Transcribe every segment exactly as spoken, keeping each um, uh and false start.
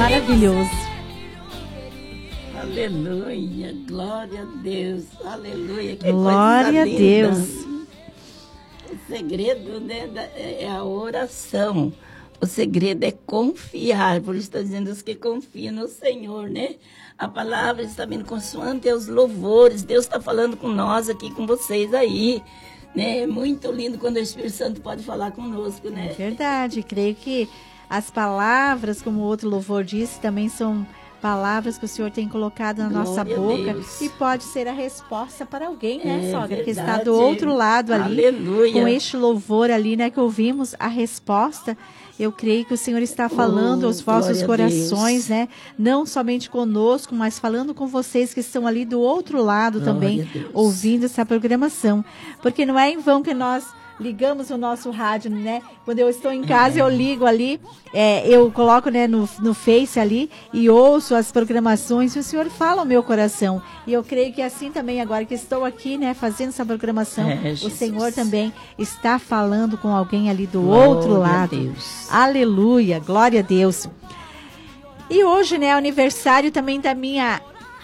maravilhoso. Aleluia, glória a Deus, aleluia. Que Glória a coisa linda. Deus. O segredo, né, da- é a oração. O segredo é confiar. Por isso está dizendo os que confiam no Senhor, né? A palavra está vindo consoante os louvores. Deus está falando com nós aqui, com vocês aí. Né? É muito lindo quando o Espírito Santo pode falar conosco, né? Verdade, creio que as palavras, como o outro louvor disse, também são palavras que o Senhor tem colocado na nossa Glória a boca Deus. e pode ser a resposta para alguém, né, É sogra? Que está verdade. do outro lado ali, Aleluia. com este louvor ali, né, que ouvimos a resposta. Eu creio que o Senhor está falando Oh, aos vossos glória a corações, Deus. né? Não somente conosco, mas falando com vocês que estão ali do outro lado Glória também, a Deus. ouvindo essa programação. Porque não é em vão que nós ligamos o nosso rádio, né? Quando eu estou em casa, eu ligo ali, é, eu coloco, né, no, no Face ali e ouço as programações e o Senhor fala ao meu coração. E eu creio que assim também, agora que estou aqui, né, fazendo essa programação, É, o Jesus. Senhor também está falando com alguém ali do Glória outro a lado. Deus. Aleluia, glória a Deus. E hoje, né, é o aniversário também da minha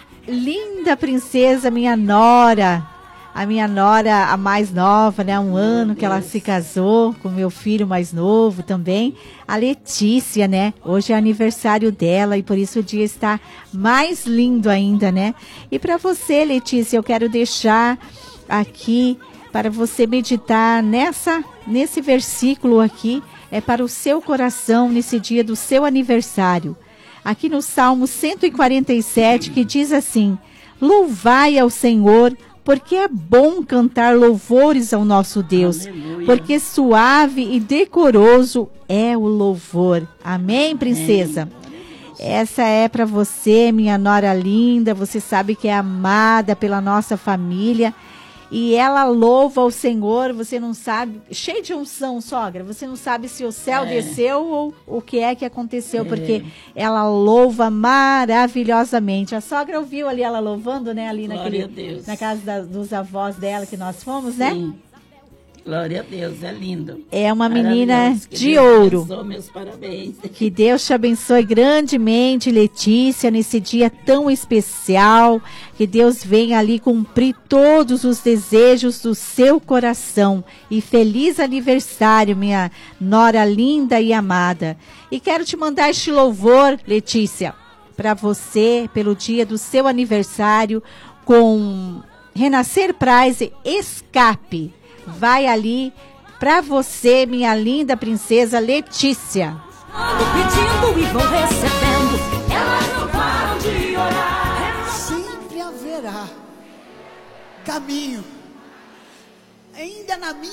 linda princesa, minha nora. A minha nora, a mais nova, né? Um ano que ela se casou com meu filho mais novo também. A Letícia, né? Hoje é aniversário dela e por isso o dia está mais lindo ainda, né? E para você, Letícia, eu quero deixar aqui para você meditar nessa, nesse versículo aqui. É para o seu coração nesse dia do seu aniversário. Aqui no Salmo cento e quarenta e sete, que diz assim: louvai ao Senhor, porque é bom cantar louvores ao nosso Deus, Aleluia. porque suave e decoroso é o louvor. Amém, princesa? Essa é para você, minha nora linda, você sabe que é amada pela nossa família. E ela louva o Senhor, você não sabe, cheio de unção, sogra, você não sabe se o céu É. desceu ou o que é que aconteceu, porque ela louva maravilhosamente. A sogra ouviu ali ela louvando, né, ali Glória naquele, a Deus. na casa da- dos avós dela que nós fomos, né? Sim. Glória a Deus, é lindo. É uma menina Maravilhoso. Que de Deus ouro. abençoe, meus parabéns. Que Deus te abençoe grandemente, Letícia, nesse dia tão especial. Que Deus venha ali cumprir todos os desejos do seu coração. E feliz aniversário, minha nora linda e amada. E quero te mandar este louvor, Letícia, para você, pelo dia do seu aniversário, com Renascer Praise Escape. Vai ali para você, minha linda princesa Letícia. Pedindo e vão recebendo, elas não param de orar. Sempre haverá caminho. Ainda na minha